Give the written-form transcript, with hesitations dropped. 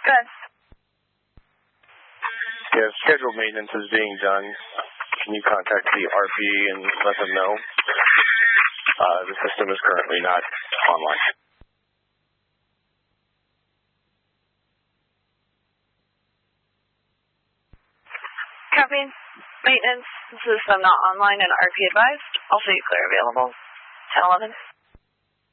Good. Yeah, scheduled maintenance is being done. Can you contact the RP and let them know? The system is currently not online. Copy. Maintenance system not online and RP advised. Also, clear available. 10-11.